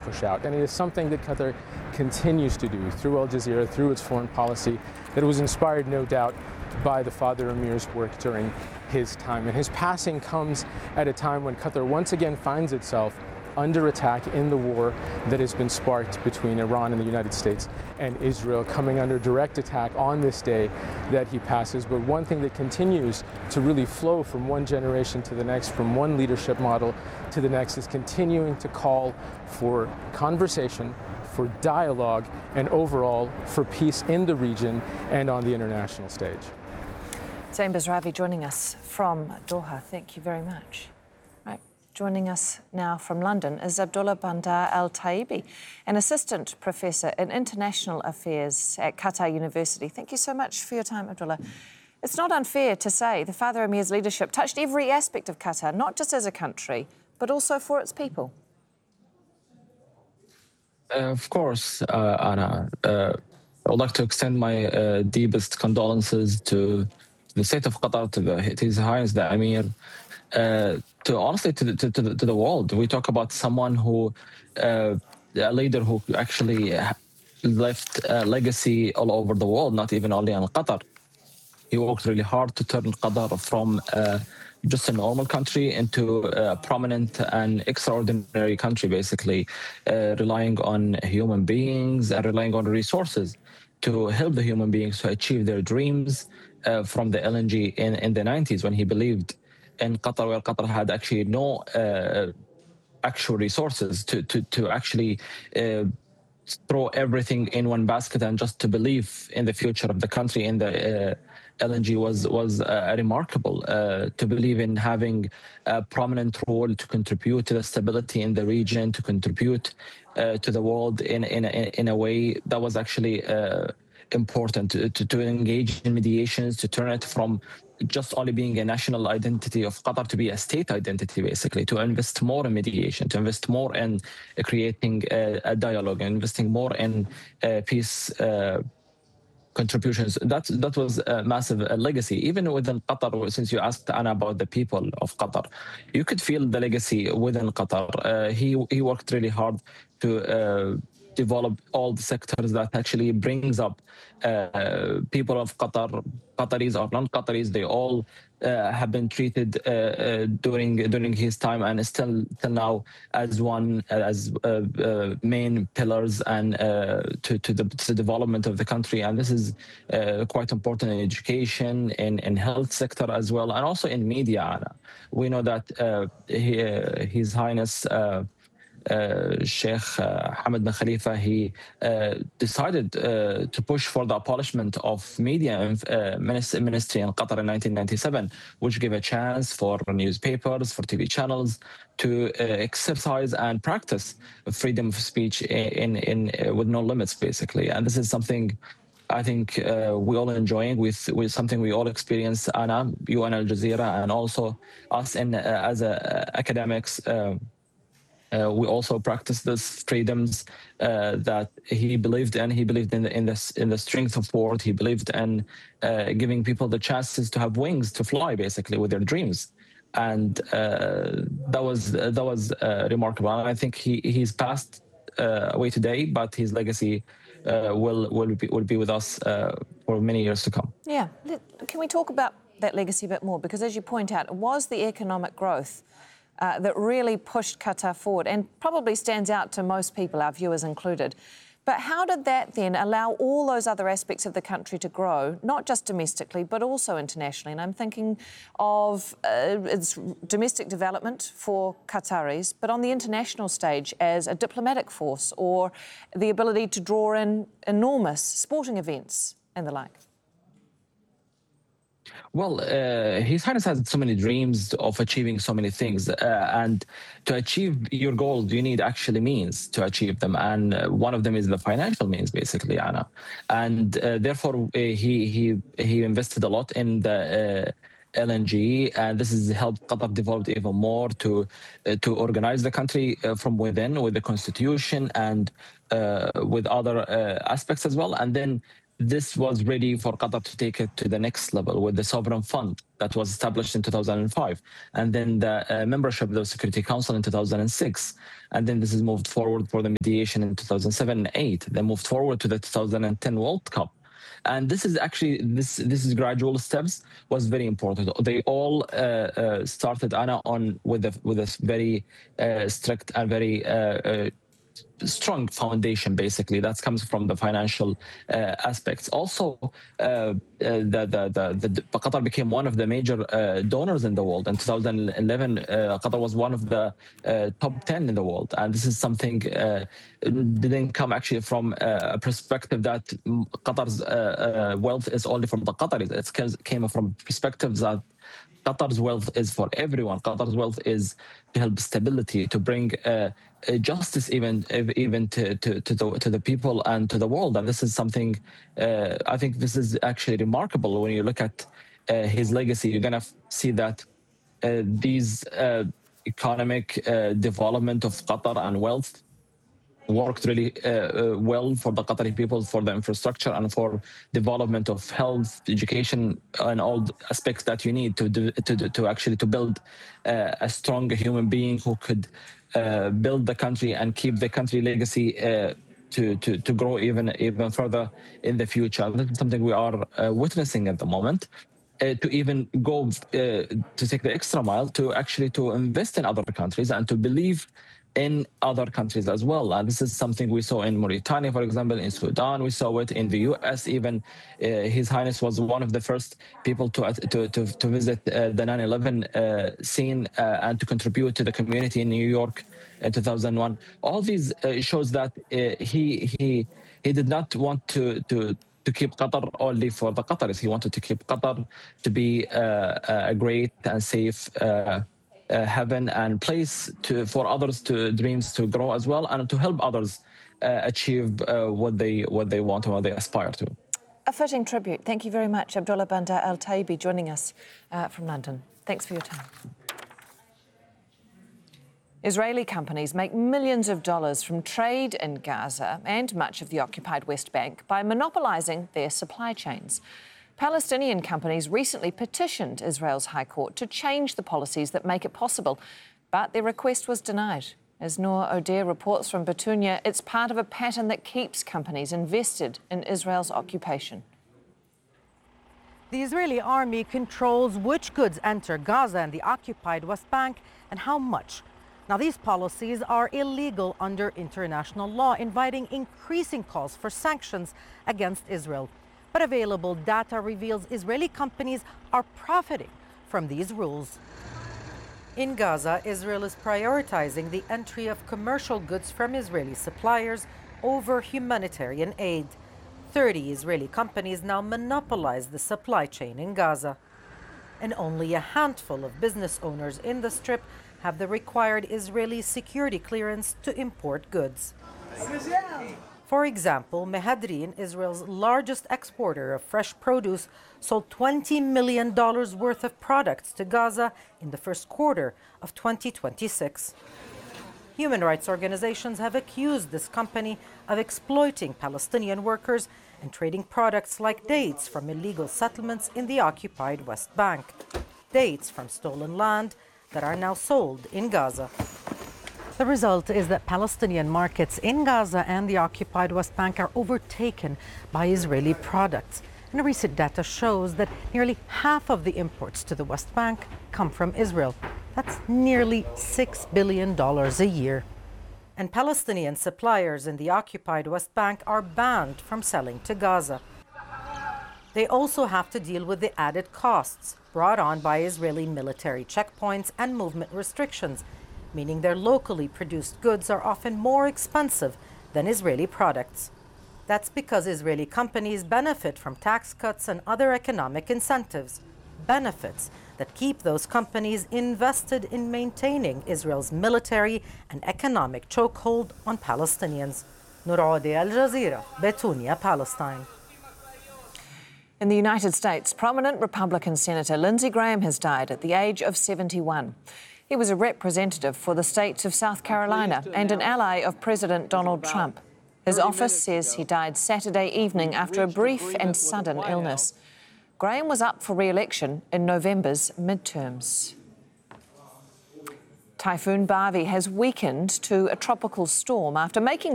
push out. And it is something that Qatar continues to do through Al Jazeera, through its foreign policy, that was inspired, no doubt, by the Father Emir's work during his time. And his passing comes at a time when Qatar once again finds itself under attack in the war that has been sparked between Iran and the United States and Israel, coming under direct attack on this day that he passes. But one thing that continues to really flow from one generation to the next, from one leadership model to the next, is continuing to call for conversation, for dialogue, and overall for peace in the region and on the international stage. Zain Bazravi joining us from Doha. Thank you very much. Joining us now from London is Abdullah Bandar Al-Taibi, an assistant professor in international affairs at Qatar University. Thank you so much for your time, Abdullah. It's not unfair to say the Father Emir's leadership touched every aspect of Qatar, not just as a country, but also for its people. Of course, Anna. I would like to extend my deepest condolences to the state of Qatar, to His Highness the Emir, to honestly to the world. We talk about someone who, a leader who actually left a legacy all over the world, not even only in Qatar. He worked really hard to turn Qatar from just a normal country into a prominent and extraordinary country, basically, relying on human beings and relying on resources to help the human beings to achieve their dreams from the LNG in the 90s, when he believed in Qatar, where Qatar had actually no actual resources to actually throw everything in one basket and just to believe in the future of the country in the LNG was remarkable. To believe in having a prominent role to contribute to the stability in the region, to contribute to the world in a way that was actually important, to engage in mediations, to turn it from just only being a national identity of Qatar to be a state identity, basically, to invest more in mediation, to invest more in creating a dialogue, investing more in peace contributions. That was a massive legacy. Even within Qatar, since you asked Anna about the people of Qatar, you could feel the legacy within Qatar. He worked really hard to develop all the sectors that actually brings up people of Qatar, Qataris or non-Qataris. They all have been treated during his time and still till now as main pillars and to the development of the country. And this is quite important in education, in health sector as well, and also in media. We know that His Highness Sheikh Hamad bin Khalifa, he decided to push for the abolishment of media ministry in Qatar in 1997, which gave a chance for newspapers, for TV channels to exercise and practice freedom of speech with no limits, basically. And this is something I think we all enjoying, with something we all experience, Anna, you and Al Jazeera, and also us as academics. We also practice these freedoms that he believed in. He believed in the strength of word. He believed in giving people the chances to have wings to fly, basically, with their dreams. And that was remarkable. And I think he's passed away today, but his legacy will be with us for many years to come. Yeah, can we talk about that legacy a bit more? Because as you point out, it was the economic growth that really pushed Qatar forward and probably stands out to most people, our viewers included. But how did that then allow all those other aspects of the country to grow, not just domestically, but also internationally? And I'm thinking of its domestic development for Qataris, but on the international stage as a diplomatic force, or the ability to draw in enormous sporting events and the like. Well, His Highness has so many dreams of achieving so many things, and to achieve your goals, you need actually means to achieve them, and one of them is the financial means, basically, Anna. And therefore, he invested a lot in the LNG, and this has helped Qatar develop even more to organize the country from within, with the constitution and with other aspects as well. And then this was ready for Qatar to take it to the next level with the sovereign fund that was established in 2005, and then the membership of the Security Council in 2006, and then this is moved forward for the mediation in 2007 and 8. Then moved forward to the 2010 World Cup. And this is actually, this is gradual steps, was very important. They all started, Anna, with a very strict and very strong foundation, basically, that comes from the financial aspects. Also, Qatar became one of the major donors in the world. In 2011, Qatar was one of the top 10 in the world. And this is something didn't come actually from a perspective that Qatar's wealth is only for the Qataris. It came from perspectives that Qatar's wealth is for everyone. Qatar's wealth is to help stability, to bring justice even to the people and to the world. And this is something, I think this is actually remarkable. When you look at his legacy, you're going to see that these economic development of Qatar and wealth worked really well for the Qatari people, for the infrastructure and for development of health, education, and all aspects that you need to actually build a strong human being who could build the country and keep the country legacy to grow even further in the future. This is something we are witnessing at the moment. To even go to take the extra mile to actually to invest in other countries and to believe in other countries as well. And this is something we saw in Mauritania, for example, in Sudan, we saw it in the US. Even His Highness was one of the first people to visit the 9/11 scene and to contribute to the community in New York in 2001. All these shows that he did not want to keep Qatar only for the Qataris. He wanted to keep Qatar to be a great and safe heaven and place for others to dreams to grow as well, and to help others achieve what they want and what they aspire to. A fitting tribute. Thank you very much, Abdullah Bandar Al Taibi, joining us from London. Thanks for your time. Israeli companies make millions of dollars from trade in Gaza and much of the occupied West Bank by monopolising their supply chains. Palestinian companies recently petitioned Israel's High Court to change the policies that make it possible, but their request was denied. As Noor O'Dea reports from Batunia, it's part of a pattern that keeps companies invested in Israel's occupation. The Israeli army controls which goods enter Gaza and the occupied West Bank and how much. Now, these policies are illegal under international law, inviting increasing calls for sanctions against Israel. But available data reveals Israeli companies are profiting from these rules. In Gaza, Israel is prioritizing the entry of commercial goods from Israeli suppliers over humanitarian aid. 30 Israeli companies now monopolize the supply chain in Gaza. And only a handful of business owners in the Strip have the required Israeli security clearance to import goods. For example, Mehadrin, Israel's largest exporter of fresh produce, sold $20 million worth of products to Gaza in the first quarter of 2026. Human rights organizations have accused this company of exploiting Palestinian workers and trading products like dates from illegal settlements in the occupied West Bank. Dates from stolen land that are now sold in Gaza. The result is that Palestinian markets in Gaza and the occupied West Bank are overtaken by Israeli products. And recent data shows that nearly half of the imports to the West Bank come from Israel. That's nearly $6 billion a year. And Palestinian suppliers in the occupied West Bank are banned from selling to Gaza. They also have to deal with the added costs brought on by Israeli military checkpoints and movement restrictions, meaning their locally produced goods are often more expensive than Israeli products. That's because Israeli companies benefit from tax cuts and other economic incentives, benefits that keep those companies invested in maintaining Israel's military and economic chokehold on Palestinians. Noor O'Dea, Al Jazeera, Batunia, Palestine. In the United States, prominent Republican Senator Lindsey Graham has died at the age of 71. He was a representative for the states of South Carolina and an ally of President Donald Trump. His office says he died Saturday evening after a brief and sudden illness. Graham was up for re-election in November's midterms. Typhoon Bavi has weakened to a tropical storm after making